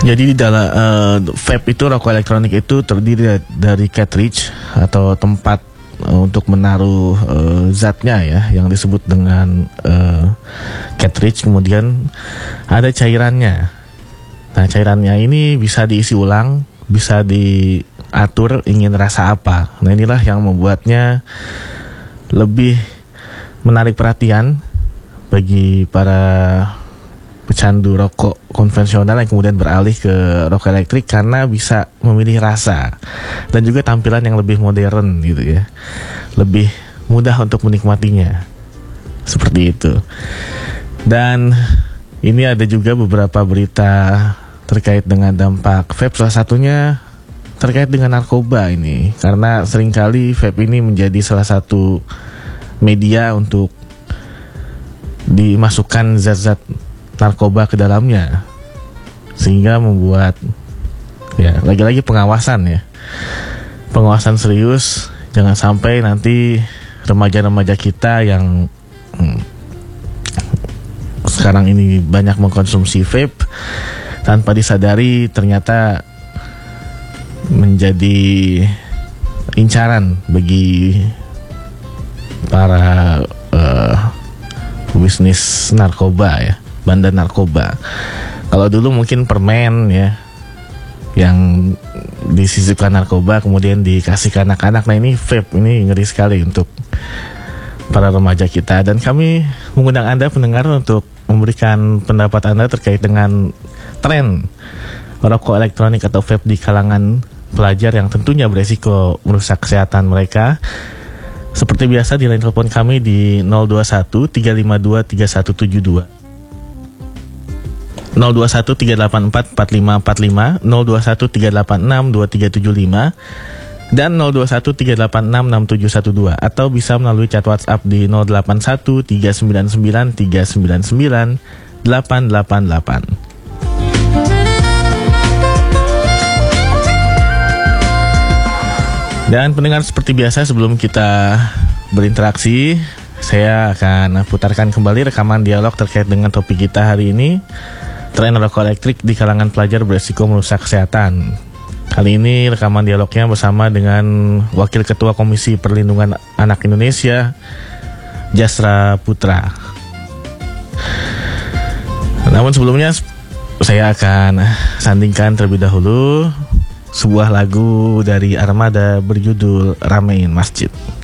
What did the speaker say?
Jadi di dalam vape itu, rokok elektronik itu terdiri dari cartridge atau tempat untuk menaruh zatnya ya, yang disebut dengan cartridge. Kemudian ada cairannya. Nah, cairannya ini bisa diisi ulang, bisa diatur ingin rasa apa. Nah, inilah yang membuatnya lebih menarik perhatian bagi para pecandu rokok konvensional yang kemudian beralih ke rokok elektrik, karena bisa memilih rasa dan juga tampilan yang lebih modern gitu ya, lebih mudah untuk menikmatinya, seperti itu. Dan ini ada juga beberapa berita terkait dengan dampak vape, salah satunya terkait dengan narkoba ini, karena seringkali vape ini menjadi salah satu media untuk dimasukkan zat-zat narkoba ke dalamnya, sehingga membuat ya lagi-lagi pengawasan serius. Jangan sampai nanti remaja-remaja kita yang sekarang ini banyak mengkonsumsi vape tanpa disadari ternyata menjadi incaran bagi para bisnis narkoba ya, bandar narkoba. Kalau dulu mungkin permen ya yang disisipkan narkoba kemudian dikasih ke anak-anak. Nah, ini vape, ini ngeri sekali untuk para remaja kita. Dan kami mengundang Anda pendengar untuk memberikan pendapat Anda terkait dengan tren rokok elektronik atau vape di kalangan pelajar yang tentunya beresiko merusak kesehatan mereka. Seperti biasa di line telepon kami di 021 352 3172, 021 384 4545, 021 386 2375, dan 021 386 6712, atau bisa melalui chat WhatsApp di 081 399 399 888. Dan pendengar, seperti biasa sebelum kita berinteraksi, saya akan putarkan kembali rekaman dialog terkait dengan topik kita hari ini, tren rokok elektrik di kalangan pelajar beresiko merusak kesehatan. Kali ini rekaman dialognya bersama dengan Wakil Ketua Komisi Perlindungan Anak Indonesia, Jasra Putra. Namun sebelumnya saya akan sandingkan terlebih dahulu sebuah lagu dari Armada berjudul Ramein Masjid.